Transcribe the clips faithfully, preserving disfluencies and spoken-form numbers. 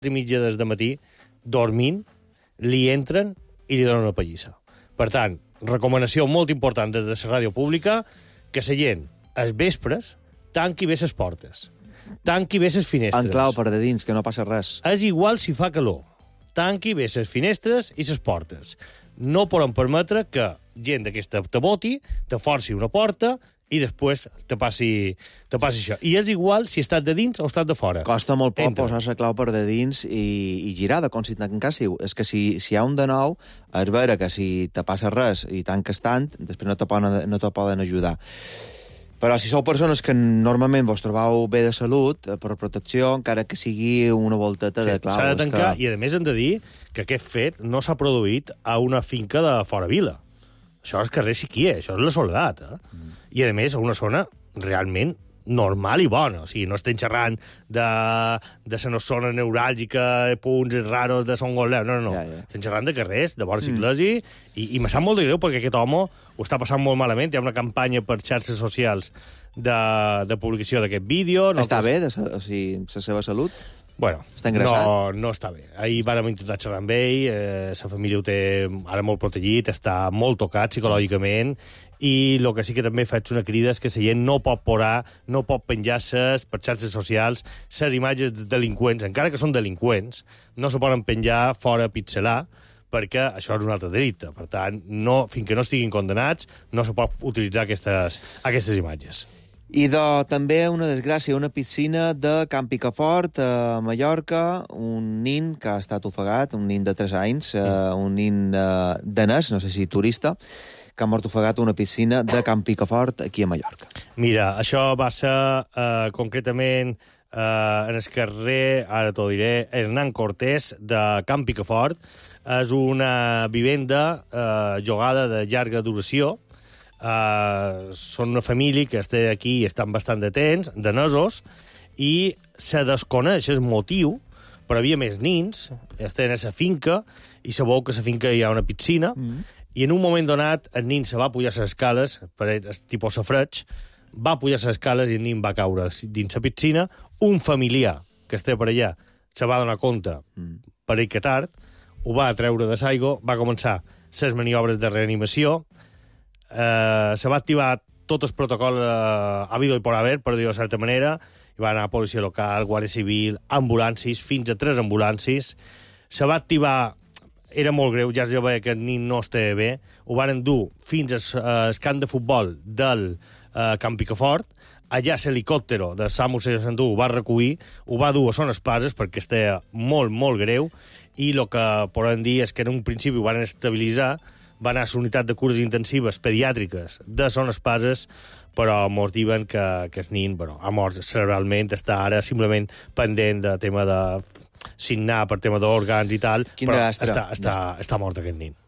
i mitja des de matí, dormint, li entren i li donen una pallissa. Per tant, recomanació molt important des de la ràdio pública, que la gent, als vespres, tanqui bé les portes, tanqui bé les finestres. En clau per de dins, que no passa res. És igual si fa calor. Tanqui bé les finestres i les portes. No podem permetre que gent d'aquesta te boti, te forci una porta i després te passi, te passi això. I és igual si estàs de dins o estàs de fora. Costa molt poc Entra. posar la clau per de dins i, i girar de com si tancàssiu. És que si, si hi ha un de nou, és vera que si te passa res i tanques tant, després no te poden, no te poden ajudar. Però si sou persones que normalment vos trobeu bé de salut, per protecció, encara que sigui una volteta Sí, de clau... s'ha de tancar, que... i a més hem de dir que aquest fet no s'ha produït a una finca de fora vila. Això és carrer Siquier, això és la Soledat. Eh? Mm. I a més a una zona realment normal i bona. O sigui, no estem xerrant de, de la zona neuràlgica, punts raros de Son Goleu, no, no, no. Ja, ja. Estem xerrant de carrers, de vora ciclesi, mm. i, i me sap molt de greu perquè aquest home ho està passant molt malament. Hi ha una campanya per xarxes socials de, de publicació d'aquest vídeo. No, Està bé, de sa, o sigui, la seva salut? Bueno, Està engreixat? no, no està bé. Ahir vàrem intentar xerrar amb ell, eh, la família ho té ara molt protegit, està molt tocat psicològicament, i el que sí que també faig una crida és que la gent no pot porar, no pot penjar-ses per xarxes socials les imatges de delinqüents, encara que són delinqüents, no se poden penjar fora a pixelar, perquè això és un altre delicte. Per tant, no, fins que no estiguin condenats, no se pot utilitzar aquestes, aquestes imatges. I de, també una desgràcia, una piscina de Can Picafort, a Mallorca, un nin que ha estat ofegat, un nin de tres anys, eh, un nin eh, danès, no sé si turista, que ha mort ofegat a una piscina de Can Picafort, aquí a Mallorca. Mira, això va ser eh, concretament eh, en el carrer, ara t'ho diré, Hernán Cortés, de Can Picafort. És una vivenda eh, jugada de llarga duració. Uh, són una família que està aquí i estan bastant de temps, danesos, i se desconeix el motiu, però hi havia més nins, estan a la finca, i sabeu que a la finca hi ha una piscina, mm. i en un moment donat el nin se va pujar les escales, per tipus safreig, va pujar les escales i el nin va caure dins la piscina. Un familiar que està per allà se va donar compte, mm. per ell que tard, ho va treure de l'aigua, va començar les maniobres de reanimació. Uh, se va activar tot el protocol uh, habido i por haver, per dir-ho de certa manera. Hi va anar policia local, guàrdia civil, ambulàncies, fins a tres ambulàncies. Se va activar, era molt greu, ja es veia que el nin no estava bé, ho van endur fins al uh, camp de futbol del uh, Can Picafort. Allà l'helicòptero de SAMU seixanta u ho va recollir, ho va dur a Son Espases perquè estava molt, molt greu, i el que podem dir és que en un principi ho van estabilitzar, va anar a la unitat de cures intensives pediàtriques de Son Espases, però mos diuen que, que el nin bueno, ha mort cerebralment, està ara simplement pendent de tema de signar per tema d'òrgans i tal, Quin però drastre. està, està, està mort aquest nin.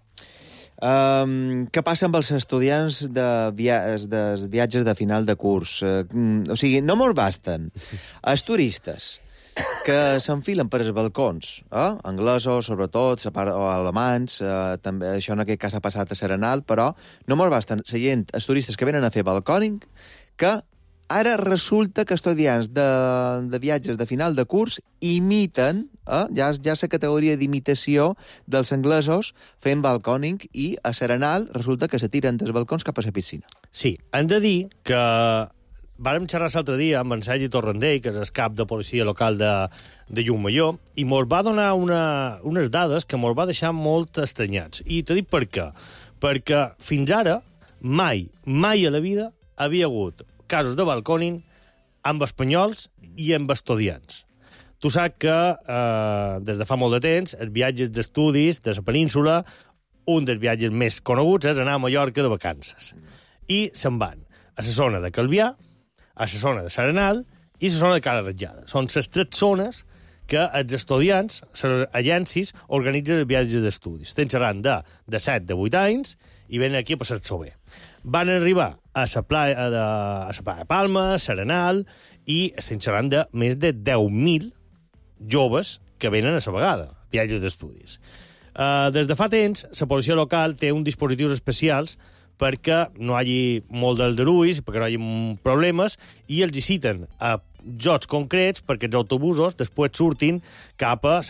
Um, què passa amb els estudiants de, via de viatges de final de curs? Uh, o sigui, no mos basten els turistes que s'enfilen per els balcons, eh? anglesos, sobretot, o alemans, eh, també, això en aquest cas ha passat a Serenal, però no mos basten la gent, els turistes que venen a fer balcòning, que ara resulta que estudiants de, de viatges de final de curs imiten, eh? ja, ja la categoria d'imitació dels anglesos fent balcòning, i a Serenal resulta que se tiren dels balcons cap a la piscina. Sí, hem de dir que vàrem xerrar l'altre dia amb en Sergi Torrendell, que és el cap de policia local de, de Llucmajor, i mos va donar una, unes dades que mos va deixar molt estranyats. I t'he dit per què. Perquè fins ara, mai, mai a la vida havia hagut casos de balcòning amb espanyols i amb estudiants. Tu saps que eh, des de fa molt de temps els viatges d'estudis de la península, un dels viatges més coneguts és anar a Mallorca de vacances. I se'n van a la zona de Calvià, a la zona de Serenal i la zona de Cala Ratjada. Són les tres zones que els estudiants, les agències, organitzen els viatges d'estudis. Estem xerrant de, de set, de vuit anys, i venen aquí a passar-s'ho bé. Van arribar a la playa de, a la playa de Palma, Serenal, i estem xerrant de més de deu mil joves que venen a la vegada, viatges d'estudis. Uh, des de fa temps, la policia local té uns dispositius especials perquè no hi hagi molt d'aldarulls, perquè no hi hagi problemes, i els hi citen a jocs concrets perquè els autobusos després surtin cap a